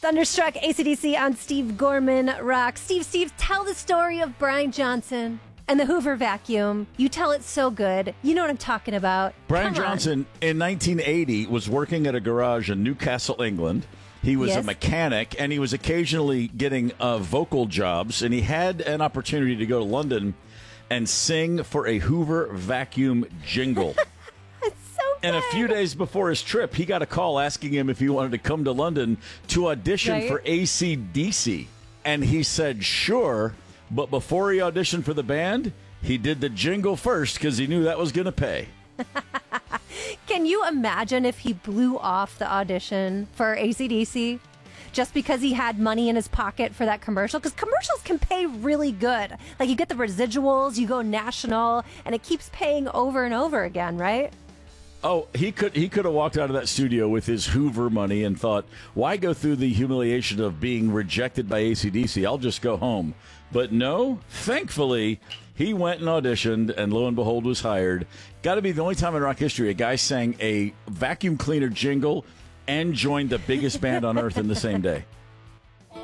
Thunderstruck AC/DC on Steve Gorman Rock. Steve, tell the story of Brian Johnson and the Hoover vacuum. You tell it so good. You know what I'm talking about. Brian Johnson, in 1980, was working at a garage in Newcastle, England. He was a mechanic, and he was occasionally getting vocal jobs, and he had an opportunity to go to London and sing for a Hoover vacuum jingle. And a few days before his trip, he got a call asking him if he wanted to come to London to audition for AC/DC. And he said, sure. But before he auditioned for the band, he did the jingle first because he knew that was going to pay. Can you imagine if he blew off the audition for AC/DC just because he had money in his pocket for that commercial? Because commercials can pay really good. Like, you get the residuals, you go national, and it keeps paying over and over again, right? Oh, he could have walked out of that studio with his Hoover money and thought, why go through the humiliation of being rejected by AC/DC? I'll just go home. But no, thankfully, he went and auditioned, and lo and behold, was hired. Got to be the only time in rock history a guy sang a vacuum cleaner jingle and joined the biggest band on earth in the same day.